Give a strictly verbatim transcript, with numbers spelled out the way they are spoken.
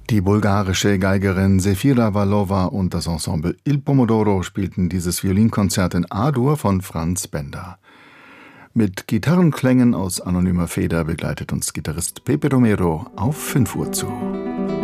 Die bulgarische Geigerin Zefira Vallova und das Ensemble Il Pomodoro spielten dieses Violinkonzert in A-Dur von Franz Benda. Mit Gitarrenklängen aus anonymer Feder begleitet uns Gitarrist Pepe Romero auf fünf Uhr zu.